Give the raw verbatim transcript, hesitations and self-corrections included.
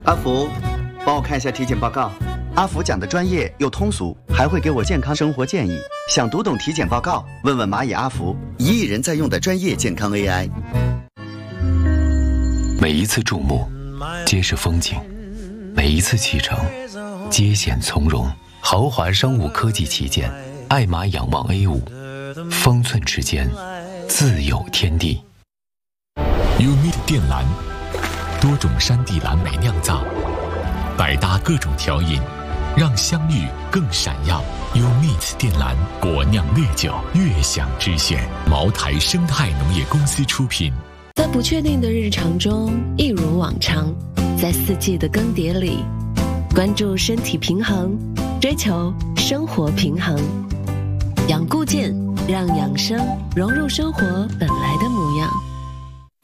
阿福，帮我看一下体检报告。阿福讲的专业又通俗，还会给我健康生活建议。想读懂体检报告，问问蚂蚁阿福，一亿人在用的专业健康 A I。 每一次注目，皆是风景；每一次启程，皆显从容。豪华商务科技旗舰，爱玛仰望 A 五，方寸之间，自有天地。 Umit 靛蓝，多种山地蓝莓酿造，百搭各种调饮，让相遇更闪耀。Umit 靛蓝果酿烈酒，悦享之选。茅台生态农业公司出品。 在不确定的日常中，一如往常，在四季的更迭里，关注身体平衡，追求生活平衡。养固健，让养生融入生活本来的